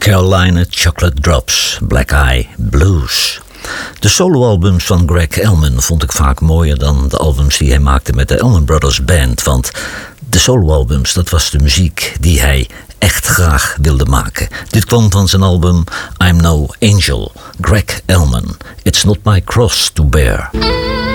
Carolina Chocolate Drops, Black Eye Blues. De soloalbums van Greg Elman vond ik vaak mooier dan de albums die hij maakte met de Allman Brothers Band. Want de soloalbums, dat was de muziek die hij echt graag wilde maken. Dit kwam van zijn album I'm No Angel. Greg Elman, It's Not My Cross to Bear.